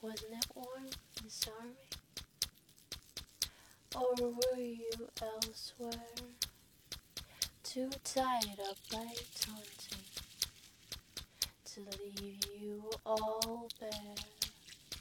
Wasn't it warm and starry? Or were you elsewhere? Too tied up by taunting to leave you all bare.